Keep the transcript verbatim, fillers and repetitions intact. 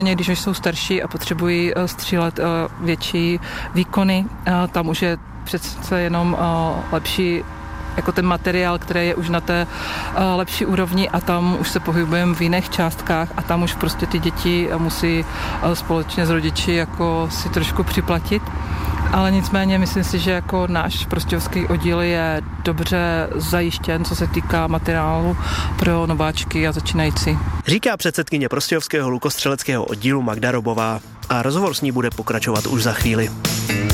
Když už jsou starší a potřebují střílet větší výkony, tam už je přece jenom lepší jako ten materiál, který je už na té lepší úrovni a tam už se pohybujeme v jiných částkách a tam už prostě ty děti musí společně s rodiči jako si trošku připlatit. Ale nicméně myslím si, že jako náš prostějovský oddíl je dobře zajištěn, co se týká materiálu pro nováčky a začínající. Říká předsedkyně prostějovského lukostřeleckého oddílu Magda Robová a rozhovor s ní bude pokračovat už za chvíli.